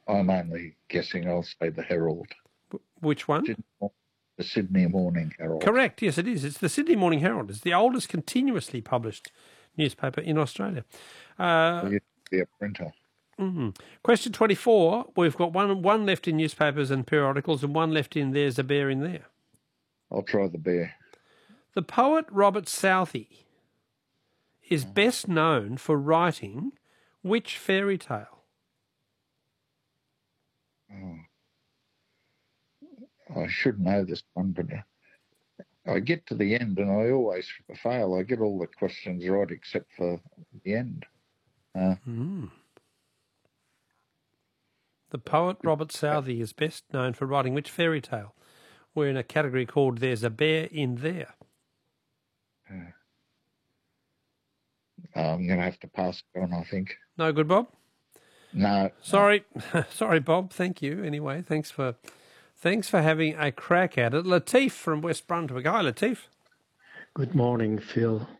I'm only guessing. I'll say the Herald. Which one? The Sydney Morning Herald. Correct. Yes, it is. It's the Sydney Morning Herald. It's the oldest continuously published newspaper in Australia. Be a printer. Question 24. We've got one left in newspapers and periodicals and one left in There's a Bear in There. I'll try the bear. The poet Robert Southey is best known for writing which fairy tale? Oh. I should know this one, but I get to the end and I always fail. I get all the questions right except for the end. The poet Robert Southey is best known for writing which fairy tale? We're in a category called There's a Bear in There. I'm going to have to pass it on, I think. No good, Bob? No. Sorry. Sorry, Bob. Thank you. Anyway, thanks for having a crack at it. Latif from West Brunswick. Hi, Latif. Good morning, Phil.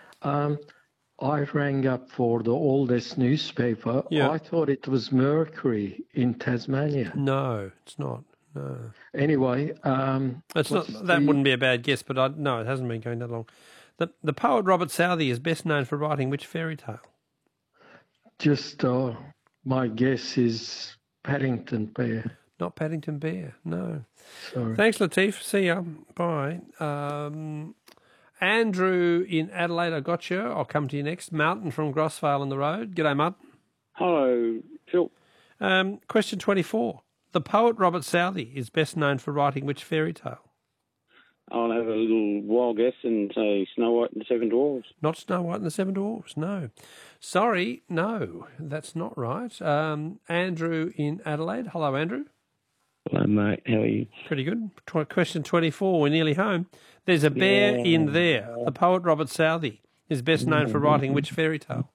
I rang up for the oldest newspaper. Yeah. I thought it was Mercury in Tasmania. No, it's not. No. Anyway, It's not. That wouldn't be a bad guess, but no, it hasn't been going that long. The poet Robert Southey is best known for writing which fairy tale? Just my guess is Paddington Bear. Not Paddington Bear, no. Sorry. Thanks, Latif. See ya. Bye. Andrew in Adelaide, I got you. I'll come to you next. Martin from Grossvale on the road. G'day, Martin. Hello, Phil. Question 24. The poet Robert Southey is best known for writing which fairy tale? I'll have a little wild guess and say Snow White and the Seven Dwarfs. Not Snow White and the Seven Dwarfs, no. Sorry, no, that's not right. Andrew in Adelaide. Hello, Andrew. Hello, mate. How are you? Pretty good. Question 24. We're nearly home. There's a bear in there. The poet Robert Southey is best known for writing which fairy tale?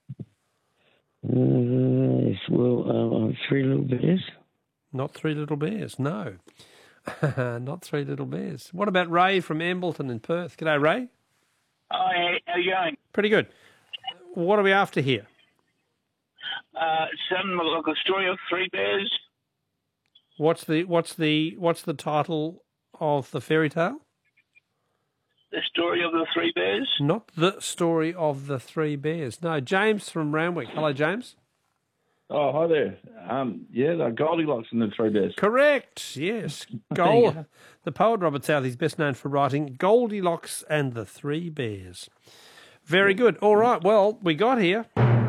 Three Little Bears. Not Three Little Bears, no. Not Three Little Bears. What about Ray from Embleton in Perth? G'day, Ray. Hi, how are you going? Pretty good. What are we after here? Something like a story of three bears. What's the title of the fairy tale? The story of the three bears. Not the story of the three bears. No, James from Randwick. Hello, James. Oh, hi there. The Goldilocks and the Three Bears. Correct, yes. The poet Robert Southey is best known for writing Goldilocks and the Three Bears. Very good. All right, well, we got here.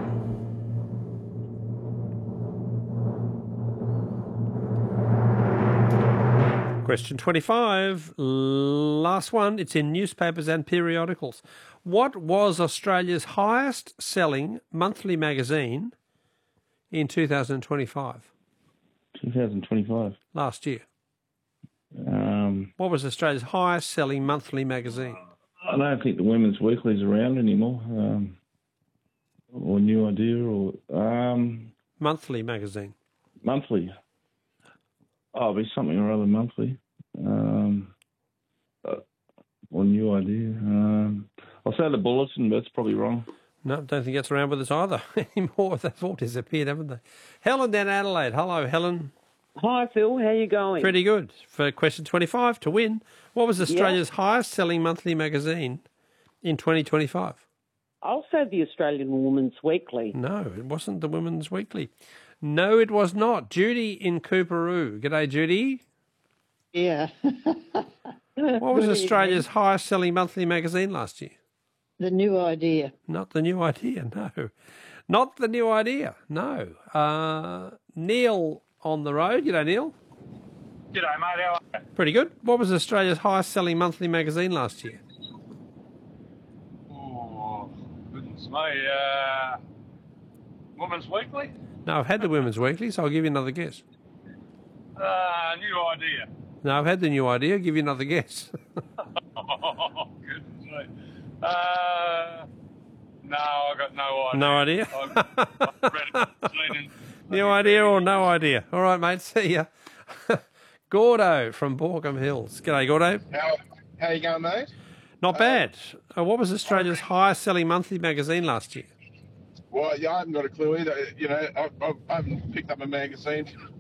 Question 25, last one. It's in newspapers and periodicals. What was Australia's highest selling monthly magazine in 2025? 2025. Last year. What was Australia's highest selling monthly magazine? I don't think the Women's Weekly's around anymore. Or New Idea or... monthly magazine. Monthly. Oh, it'll be something or other monthly. Or New Idea. I'll say the Bulletin, but it's probably wrong. No, don't think that's around with us either anymore. They've all disappeared, haven't they? Helen down Adelaide. Hello, Helen. Hi, Phil. How you going? Pretty good. For question 25, to win, what was Australia's highest-selling monthly magazine in 2025? I'll say the Australian Woman's Weekly. No, it wasn't the Women's Weekly. No, it was not. Judy in Cooperoo. G'day, Judy. Yeah. What was Australia's highest-selling monthly magazine last year? The New Idea. Not the New Idea, no. Not the New Idea, no. Neil on the road. G'day, Neil. G'day, mate. How are you? Pretty good. What was Australia's highest-selling monthly magazine last year? Oh, goodness me. Woman's Weekly? No, I've had the Women's Weekly, so I'll give you another guess. New Idea. No, I've had the New Idea. I'll give you another guess. Oh, goodness me. No, I got no idea. No idea? I've read it. New idea or no idea? All right, mate. See ya. Gordo from Borkham Hills. G'day, Gordo. How you going, mate? Not bad. What was Australia's highest-selling monthly magazine last year? Well, yeah, I haven't got a clue either. You know, I haven't picked up a magazine